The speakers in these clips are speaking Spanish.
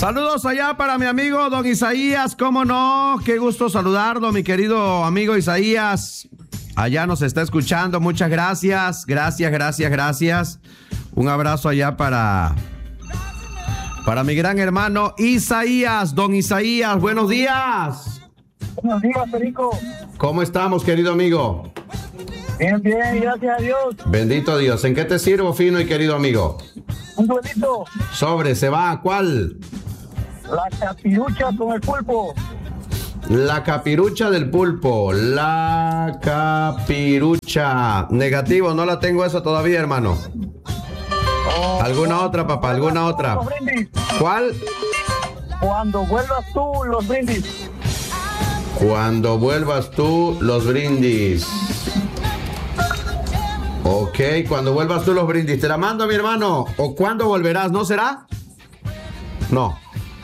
Saludos allá para mi amigo don Isaías, cómo no, qué gusto saludarlo, mi querido amigo Isaías. Allá nos está escuchando, muchas gracias, gracias. Un abrazo allá para mi gran hermano Isaías, don Isaías, buenos días. Buenos días, Perico. ¿Cómo estamos, querido amigo? Bien, gracias a Dios. Bendito Dios. ¿En qué te sirvo, fino y querido amigo? Un duelito. Sobre, ¿se va a cuál? La capirucha con el pulpo. La capirucha del pulpo. La capirucha. Negativo, no la tengo esa todavía, hermano. ¿Alguna otra, papá? ¿Alguna otra? ¿Cuál? Cuando vuelvas tú, los brindis. Cuando vuelvas tú, los brindis. Ok, cuando vuelvas tú, los brindis. Te la mando, mi hermano. ¿O cuándo volverás? ¿No será? No.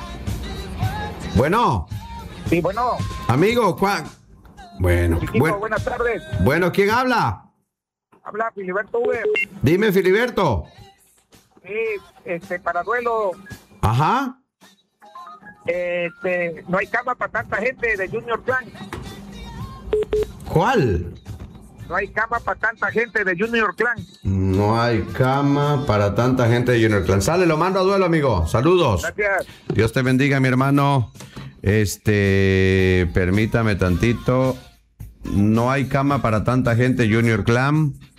Bueno. Sí, bueno. Amigo, Bueno. Buenas tardes. Bueno, ¿quién habla? Habla Filiberto V. Dime, Filiberto. Sí, para duelo. Ajá. No hay cama para tanta gente de Junior Clan. ¿Cuál? No hay cama para tanta gente de Junior Clan. No hay cama para tanta gente de Junior Clan. Sale, lo mando a duelo, amigo. Saludos. Gracias. Dios te bendiga, mi hermano. Permítame tantito. No hay cama para tanta gente Junior Clan.